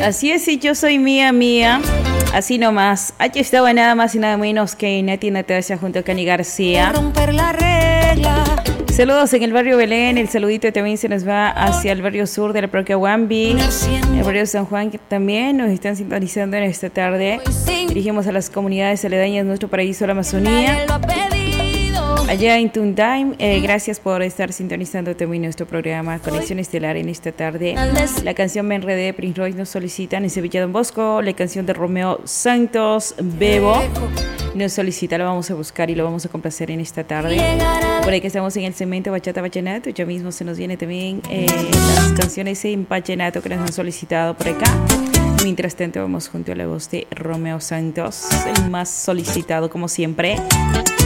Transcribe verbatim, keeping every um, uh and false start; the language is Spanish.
Así es, y yo soy Mía Mía. Así nomás. Aquí estaba nada más y nada menos que Nati Natasha junto a Cani García. Romper la regla. Saludos en el barrio Belén. El saludito también se nos va hacia el barrio sur de la parroquia Huambi. El barrio San Juan, que también nos están sintonizando en esta tarde. Dirigimos a las comunidades aledañas de nuestro paraíso, la Amazonía. Allá en Tundaim, eh, gracias por estar sintonizando también nuestro programa Conexión Estelar en esta tarde. La canción Me Enredé de Prince Royce nos solicitan en Sevilla Don Bosco. La canción de Romeo Santos, Bebo, nos solicita, lo vamos a buscar y lo vamos a complacer en esta tarde. Por ahí que estamos en el segmento Bachata Vallenato, ya mismo se nos viene también eh, las canciones en vallenato que nos han solicitado por acá. Mientras tanto vamos junto a la voz de Romeo Santos, el más solicitado como siempre.